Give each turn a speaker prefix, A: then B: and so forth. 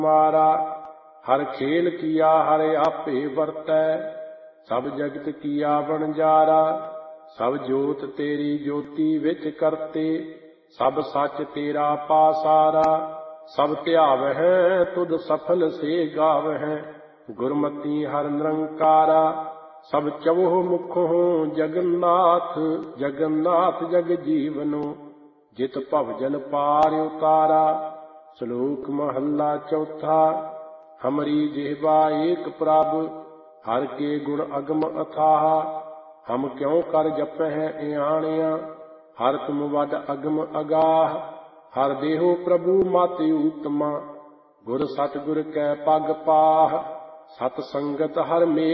A: मारा। हर खेल किया हर आपे वर्तै, सब जगत किया बनजारा। सब जोत तेरी ज्योति विच करते, सब सच तेरा पासारा। सब ध्यावै तुध सफल से गावै, गुरमति हर निरंकारा। सब चवो मुखों जगन्नाथ, जगन्नाथ जग जीवनो, जित भवजन पार उतारा। श्लोक महला चौथा। हमरी जिह्वा एक प्रभ, हर के गुण अगम अथाह। हम क्यों कर जपै इयाणिया, हर तुम वड अगम अगाह। हर देहो प्रभु मत उत्तमा, गुर सतगुर कै पग पाह। सत संगत हर मेल